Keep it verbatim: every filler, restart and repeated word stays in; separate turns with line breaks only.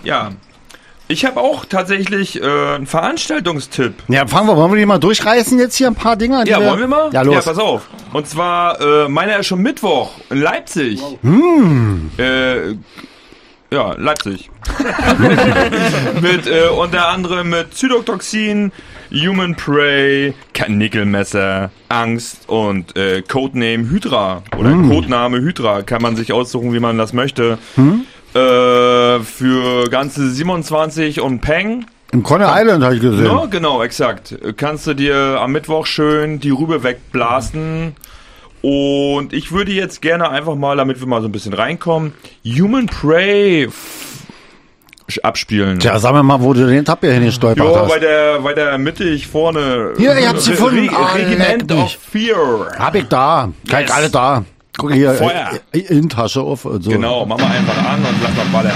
Ja. Ich habe auch tatsächlich äh, einen Veranstaltungstipp.
Ja, fangen wir, wollen wir die mal durchreißen jetzt hier ein paar Dinger?
Ja, wir, wollen wir mal?
Ja, los.
Ja, pass auf. Und zwar, äh, meiner ist schon Mittwoch in Leipzig.
Wow. Hm.
Äh, ja, Leipzig. mit äh, unter anderem mit Zytotoxin, Human Prey, Kanickelmesser, Angst und äh, Codename Hydra. Oder hm. Codename Hydra. Kann man sich aussuchen, wie man das möchte. Hm. Äh, für ganze siebenundzwanzig und Peng.
Im Conner Island habe ich gesehen.
Ja, genau, exakt. Kannst du dir am Mittwoch schön die Rübe wegblasten. Und ich würde jetzt gerne einfach mal, damit wir mal so ein bisschen reinkommen, Human Prey f- abspielen.
Tja, sag mir mal, wo du den Tab hier hingestolpert
ja,
hast.
bei der, bei der mittig vorne.
Hier, ich hab's
Re-
gefunden.
Re-
Ah,
Regiment
leck
of
mich.
Fear.
Hab ich da. Kann
Yes.
ich alle da. Guck hier,
Feuer.
äh, in Tasche auf und so.
Genau, mach mal einfach an und lass mal ballern.